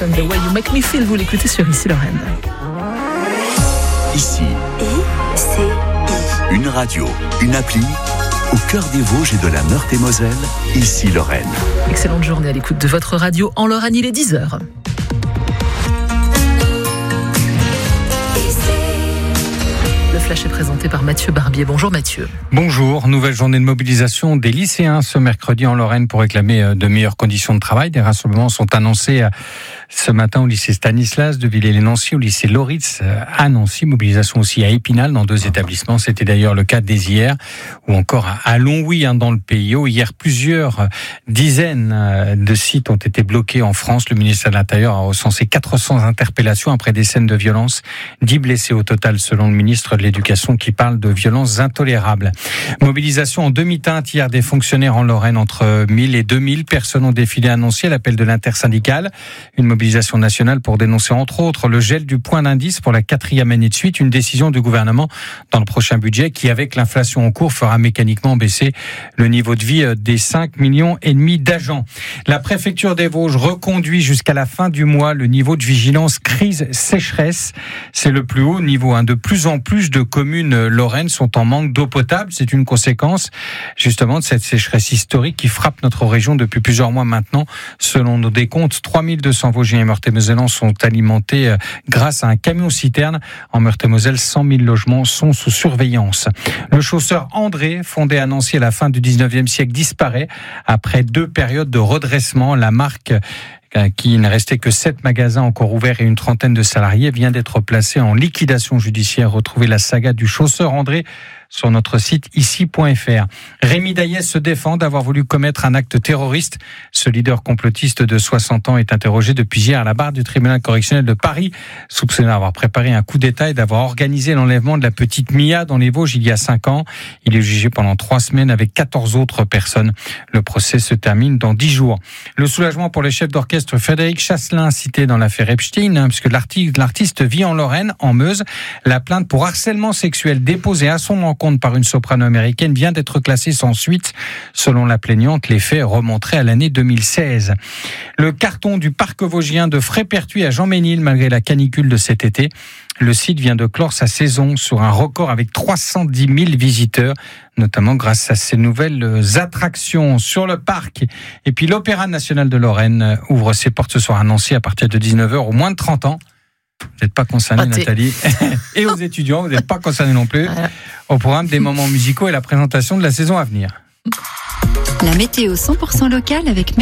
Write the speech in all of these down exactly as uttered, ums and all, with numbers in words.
and the Way You Make Me Feel, vous l'écoutez sur Ici Lorraine. Ici, I C I. une radio, une appli, au cœur des Vosges et de la Meurthe-et-Moselle, Ici Lorraine. Excellente journée à l'écoute de votre radio en Lorraine, il est dix heures. Le flash est présenté par Mathieu Barbier. Bonjour Mathieu. Bonjour, nouvelle journée de mobilisation des lycéens ce mercredi en Lorraine pour réclamer de meilleures conditions de travail. Des rassemblements sont annoncés ce matin au lycée Stanislas de Villers-lès-Nancy, au lycée Loritz à Nancy. Mobilisation aussi à Épinal dans deux établissements. C'était d'ailleurs le cas dès hier, ou encore à Longwy dans le P I O. Hier, plusieurs dizaines de sites ont été bloqués en France. Le ministère de l'Intérieur a recensé quatre cents interpellations après des scènes de violence. dix blessés au total selon le ministre de l'Éducation qui parle de violences intolérables. Mobilisation en demi-teinte hier des fonctionnaires en Lorraine. Entre mille et deux mille personnes ont défilé à Nancy à l'appel de l'intersyndicale. Une mobilisation nationale pour dénoncer entre autres le gel du point d'indice pour la quatrième année de suite. Une décision du gouvernement dans le prochain budget qui, avec l'inflation en cours, fera mécaniquement baisser le niveau de vie des cinq millions et demi d'agents. La préfecture des Vosges reconduit jusqu'à la fin du mois le niveau de vigilance crise sécheresse. C'est le plus haut niveau. Hein. De plus en plus de communes lorraines sont en manque d'eau potable. C'est une conséquence justement de cette sécheresse historique qui frappe notre région depuis plusieurs mois maintenant. Selon nos décomptes, trois mille deux cents Vosgiens et Meurthe-et-Mosellans sont alimentés grâce à un camion-citerne. En Meurthe-et-Moselle, cent mille logements sont sous surveillance. Le chausseur André, fondé à Nancy à la fin du dix-neuvième siècle, disparaît après deux périodes de redressement. La marque, qui ne restait que sept magasins encore ouverts et une trentaine de salariés, vient d'être placée en liquidation judiciaire. Retrouvez la saga du chausseur André sur notre site ici point f r. Rémi Daillès se défend d'avoir voulu commettre un acte terroriste. Ce leader complotiste de soixante ans est interrogé depuis hier à la barre du tribunal correctionnel de Paris, soupçonné d'avoir préparé un coup d'État et d'avoir organisé l'enlèvement de la petite Mia dans les Vosges il y a cinq ans. Il est jugé pendant trois semaines avec quatorze autres personnes. Le procès se termine dans dix jours. Le soulagement pour le chef d'orchestre Frédéric Chasselin, cité dans l'affaire Epstein, hein, puisque l'artiste, l'artiste vit en Lorraine, en Meuse. La plainte pour harcèlement sexuel déposée à son encontre par une soprano américaine vient d'être classée sans suite. Selon la plaignante, les faits remonteraient à l'année deux mille seize. Le carton du parc vosgien de Frépertuis à Jean-Ménil, malgré la canicule de cet été. Le site vient de clore sa saison sur un record avec trois cent dix mille visiteurs, notamment grâce à ses nouvelles attractions sur le parc. Et puis l'Opéra national de Lorraine ouvre ses portes ce soir à Nancy à partir de dix-neuf heures aux moins de trente ans. Vous n'êtes pas concernés, ah, Nathalie. Et aux étudiants, vous n'êtes pas concernés non plus. Voilà. Au programme, des moments musicaux et la présentation de la saison à venir. La météo cent pour cent locale avec...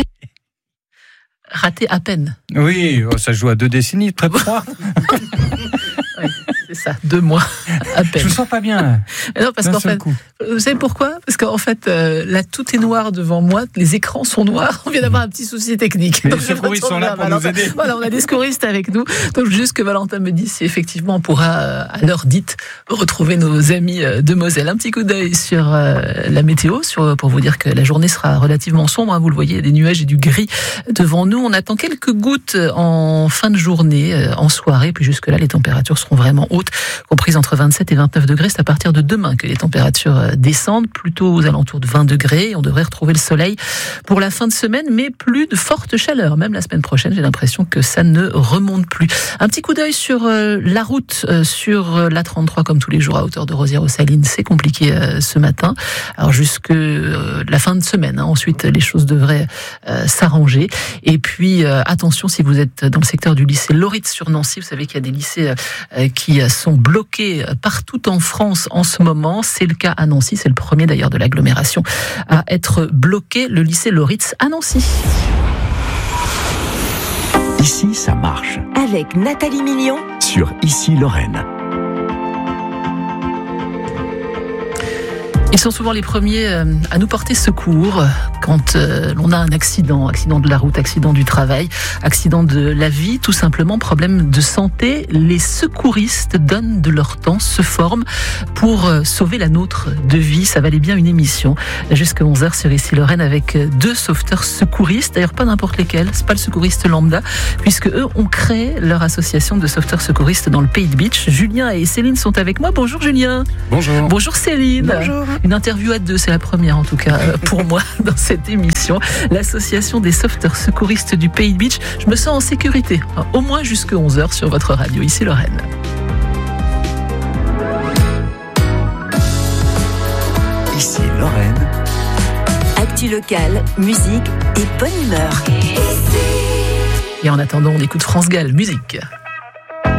Raté à peine. Oui, ça joue à deux décennies, près de trois. Oui, c'est ça, deux mois à peine. Je me sens pas bien. Non, parce qu'en fait, coup. Vous savez pourquoi ? Parce qu'en fait, euh, là, tout est noir devant moi, les écrans sont noirs, on vient d'avoir un petit souci technique. Mais les secouristes sont là pour nous aider. Voilà, on a des secouristes avec nous. Donc, juste que Valentin me dise si effectivement on pourra, à l'heure dite, retrouver nos amis de Moselle. Un petit coup d'œil sur euh, la météo, sur, pour vous dire que la journée sera relativement sombre. Hein, vous le voyez, il y a des nuages et du gris devant nous. On attend quelques gouttes en fin de journée, euh, en soirée, puis jusque-là, les températures seront vraiment hautes, comprises entre vingt-sept et vingt-neuf degrés. C'est à partir de demain que les températures descendent, plutôt aux alentours de vingt degrés. On devrait retrouver le soleil pour la fin de semaine, mais plus de forte chaleur. Même la semaine prochaine, j'ai l'impression que ça ne remonte plus. Un petit coup d'œil sur euh, la route, euh, sur la trente-trois, comme tous les jours, à hauteur de Rosières-aux-Salines. C'est compliqué euh, ce matin. Alors, jusque euh, la fin de semaine. Hein. Ensuite, les choses devraient euh, s'arranger. Et puis, euh, attention, si vous êtes dans le secteur du lycée Loritz sur Nancy, vous savez qu'il y a des lycées euh, qui sont bloqués partout en France en ce moment. C'est le cas à Nancy. C'est le premier d'ailleurs de l'agglomération à être bloqué, le lycée Loritz à Nancy. Ici, ça marche. Avec Nathalie Million sur Ici Lorraine. Ils sont souvent les premiers à nous porter secours quand l'on a un accident, accident de la route, accident du travail, accident de la vie, tout simplement, problème de santé. Les secouristes donnent de leur temps, se forment pour sauver la nôtre de vie. Ça valait bien une émission jusqu'à onze heures sur Ici Lorraine avec deux sauveteurs secouristes. D'ailleurs, pas n'importe lesquels, c'est pas le secouriste lambda, puisque eux ont créé leur association de sauveteurs secouristes dans le Pays de Bitche. Julien et Céline sont avec moi. Bonjour Julien. Bonjour. Bonjour Céline. Bonjour. Une interview à deux, c'est la première en tout cas pour moi dans cette émission. L'association des sauveteurs secouristes du Pays de Bitche. Je me sens en sécurité, au moins jusqu'à onze heures sur votre radio. Ici Lorraine. Ici Lorraine. Actu locale, musique et bonne humeur. Et en attendant, on écoute France Gall, musique.